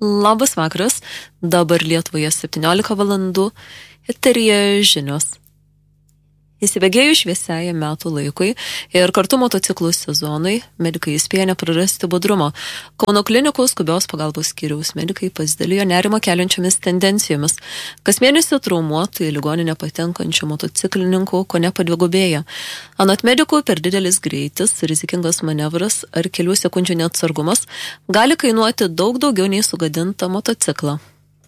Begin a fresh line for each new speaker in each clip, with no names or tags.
Labas vakaras, dabar Lietuvoje 17 valandų, eteryje žinios. Įsibėgėjus šviesiai metų laikui ir kartu motociklų sezonui, medikai įspėja neprarasti budrumo. Kauno klinikų skubios pagalbos skyriaus medikai pasidalijo nerimo keliančiomis tendencijomis. Kas mėnesį traumuotų į ligoninę patenkančių motociklininkų kone padvigubėja. Anot medikų, per didelis greitis, rizikingas manevras ar kelių sekundžių neatsargumas gali kainuoti daug daugiau nei sugadintą motociklą.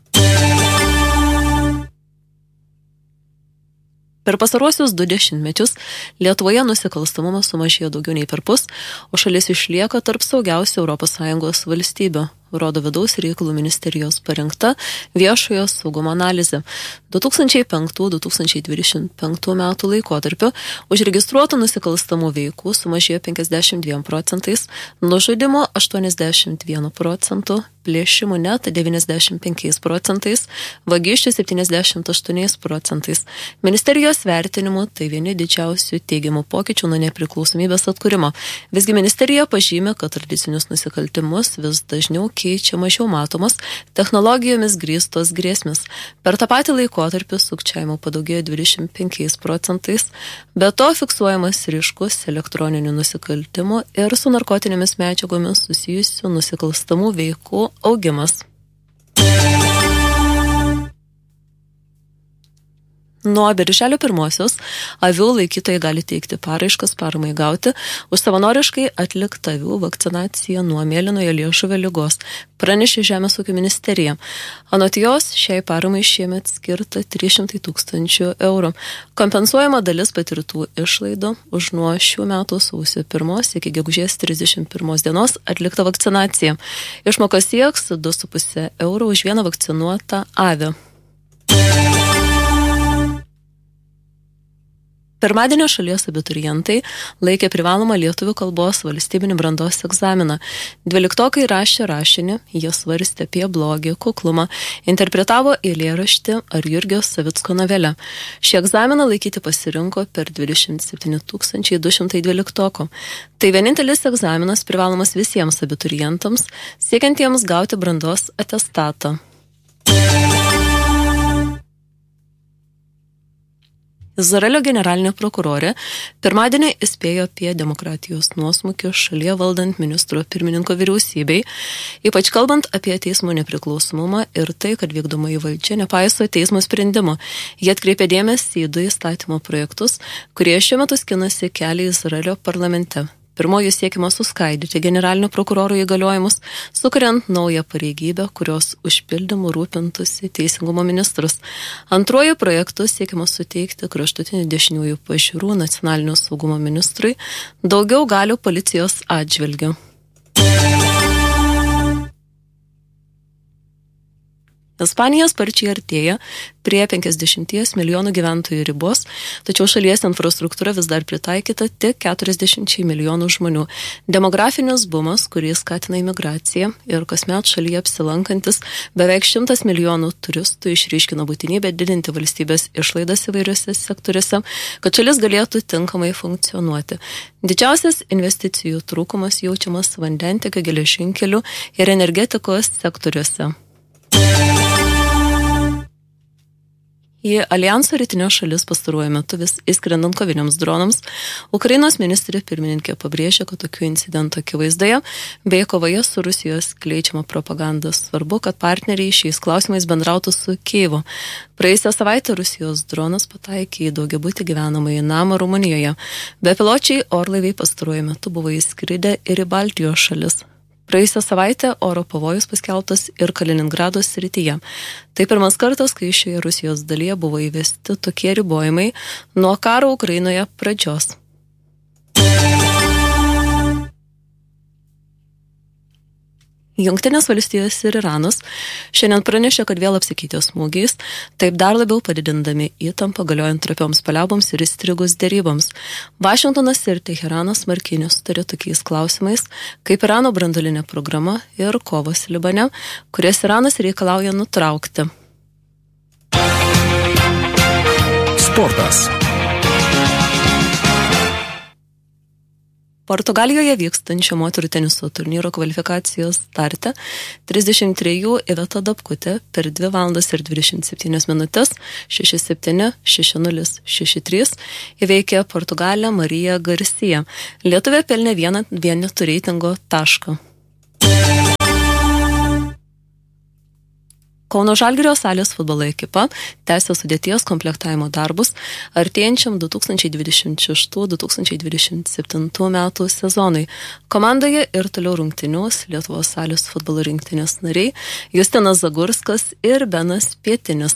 Per pasaruosius 2 dešimtmečius Lietuvoje nusikalstamumas sumažėjo daugiau nei perpus, o šalis išlieka tarp saugiausių ES valstybių, rodo Vidaus reikalų ministerijos parengta viešojo saugumo analizė. 2005-2025 metų laikotarpiu užregistruotų nusikalstamų veikų sumažėjo 52%, nužudimo 81%, plėšimų net 95%, vagysčių 78%. Ministerijos vertinimu tai vieni didžiausių teigiamų pokyčių nuo nepriklausomybės atkūrimo. Visgi ministerija pažymė, kad tradicinius nusikaltimus vis dažniau keičia mažiau matomas technologijomis grįstos grėsmės. Per tą patį laikotarpį sukčiavimo padaugėjo 25%, be to fiksuojamas ryškus elektroninių nusikaltimų ir su narkotinėmis medžiagomis susijusių nusikalstamų veikų augimas. Nuo birželio 1-osios avių laikytojai gali teikti paraiškas paramai gauti už savanoriškai atliktą avių vakcinaciją nuo mėlynojo liežuvio ligos, pranešė Žemės ūkio ministerija. Anot jos, šiai paramai šiemet skirta 300 000 eurų. Kompensuojama dalis patirtų išlaidų už nuo šių metų sausio 1 iki gegužės 31 dienos atliktą vakcinaciją. Išmokos sieks 2,5 eurų už vieną vakcinuotą avį. Pirmadienio šalies abiturientai laikė privalomą lietuvių kalbos valstybinį brandos egzaminą. 12-okai rašė rašinį, jie svarstė apie blogį, kuklumą, interpretavo eilėraštį ar Jurgio Savicko novelę. Šį egzaminą laikyti pasirinko per 27 212-okų. Tai vienintelis egzaminas privalomas visiems abiturientams, siekiantiems gauti brandos atestatą. Izraelio generalinė prokurorė pirmadienį įspėjo apie demokratijos nuosmukį šalyje valdant ministro pirmininko vyriausybei, ypač kalbant apie teismų nepriklausomumą ir tai, kad vykdomoji valdžia nepaiso teismo sprendimo. Jie atkreipė dėmesį į 2 įstatymo projektus, kurie šiuo metu skinasi kelią Izraelio parlamente. Pirmoji siekiama suskaidyti generalinio prokuroro įgaliojimus, sukuriant naują pareigybę, kurios užpildymu rūpintųsi teisingumo ministras. Antruoju projektu siekiama suteikti kraštutinių dešiniųjų pažiūrų nacionalinio saugumo ministrui daugiau galių policijos atžvilgiu. Ispanija sparčiai artėja prie 50 milijonų gyventojų ribos, tačiau šalies infrastruktūra vis dar pritaikyta tik 40 milijonų žmonių. Demografinis bumas, kurį skatina imigracija ir kasmet šalyje apsilankantis beveik 100 milijonų turistų išryškina būtinybę didinti valstybės išlaidas įvairiuose sektoriuose, kad šalis galėtų tinkamai funkcionuoti. Didžiausias investicijų trūkumas jaučiamas vandentiekio, geležinkelių ir energetikos sektoriuose. Į Aljanso rytinio šalis pastaruoju metu vis įskrendant koviniams dronams, Ukrainos ministrė pirmininkė pabrėžė, kad tokių incidentų akivaizdoje bei kovoje su Rusijos skleidžiama propaganda svarbu, kad partneriai šiais klausimais bendrautų su Kijevu. Praėjusią savaitę Rusijos dronas pataikė į daugiabutį gyvenamąjį namą Rumunijoje. Bepiločiai orlaiviai pastaruoju metu buvo įskridę ir į Baltijos šalis. Praėjusią savaitę oro pavojus paskelbtas ir Kaliningrado srityje. Tai pirmas kartas, kai šioje Rusijos dalyje buvo įvesti tokie ribojimai nuo karo Ukrainoje pradžios. Jungtinės valstijos ir Iranas šiandien pranešė, kad vėl apsikeitė smūgiais, taip dar labiau padidindami įtampą galiojant trapioms paliauboms ir įstrigus deryboms. Vašingtonas ir Teheranas smarkiai nesutarė tokiais klausimais, kaip Irano branduolinė programa ir kovos Libane, kurias Iranas reikalauja nutraukti.
Sportas.
Portugalijoje vykstančio moterų teniso turnyro kvalifikacijos starte 33 Iveta Dabkutė per 2 valandas ir 27 minutės 6-7, 6-0, 6-3 įveikė Portugalę Mariją Garcia. Lietuvė pelnė vienetų reitingo tašką. Kauno Žalgirio salės futbolo ekipa tęsia sudėties komplektavimo darbus artėjančiam 2026-2027 metų sezonui. Komandoje ir toliau rungtyniaus Lietuvos salės futbolo rinktinės nariai Justinas Zagurskas ir Benas Pietinis.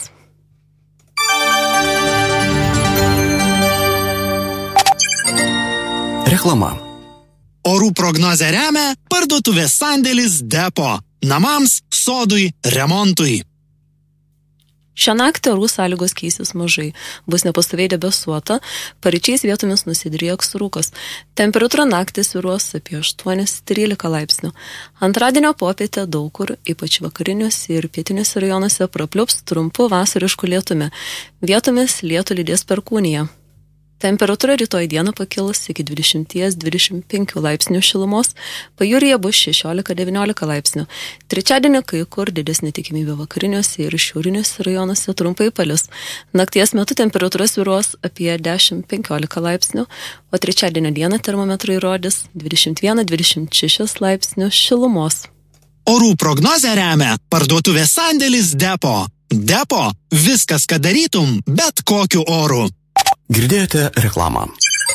Reklama.
Orų prognozę remia parduotuvės sandėlis Depo. Namams, sodui, remontui.
Šią naktį orų sąlygos keisis mažai. Bus nepastoviai debesuota, paryčiais vietomis nusidrieks rūkas. Temperatūra naktį svyruos apie 8-13 laipsnių. Antradienio popietę daug kur, ypač vakariniuose ir pietiniuose rajonuose, prapliups trumpu vasarišku lietumi. Vietomis lietų lydės perkūnija. Temperatūra rytoj dieną pakils iki 20-25 laipsnių šilumos, pajūryje bus 16-19 laipsnių. Trečiadienį kai kur didesnė tikimybė vakariniuose ir šiauriniuose rajonuose trumpai palis. Nakties metu temperatūra svyruos apie 10-15 laipsnių, o trečiadienio dieną termometrai rodys 21-26 laipsnių šilumos.
Orų prognozę remia parduotuvės sandėlis Depo. Depo – viskas, ką darytum, bet kokiu oru.
Girdėjote reklamą.